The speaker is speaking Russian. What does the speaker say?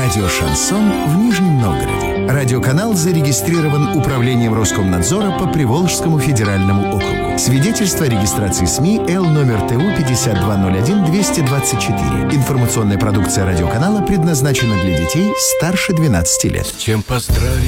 Радио «Шансон» в Нижнем Новгороде. Радиоканал зарегистрирован Управлением Роскомнадзора по Приволжскому федеральному округу. Свидетельство о регистрации СМИ Л номер ТУ 5201-224. Информационная продукция радиоканала предназначена для детей старше 12 лет. Чем поздравить